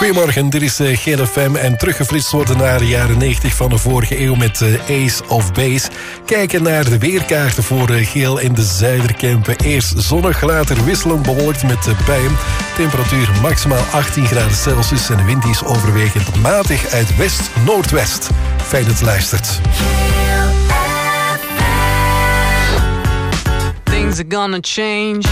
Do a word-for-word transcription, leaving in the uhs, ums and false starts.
Goedemorgen, dit is uh, G L F M en teruggeflitst worden naar de jaren negentig van de vorige eeuw met uh, Ace of Base. Kijken naar de weerkaarten voor uh, Geel in de Zuiderkempen. Eerst zonnig, later wisselend bewolkt met uh, buien. Temperatuur maximaal achttien graden Celsius en de wind is overwegend matig uit west-noordwest. Fijn dat je luistert. Things are gonna change.